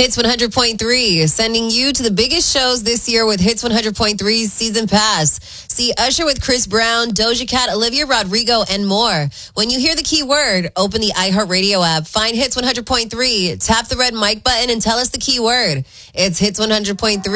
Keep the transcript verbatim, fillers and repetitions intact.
Hits one hundred point three, sending you to the biggest shows this year with Hits one hundred point three's Season Pass. See Usher with Chris Brown, Doja Cat, Olivia Rodrigo, and more. When you hear the keyword, open the iHeartRadio app, find Hits one hundred point three, tap the red mic button, and tell us the keyword. It's Hits one hundred point three.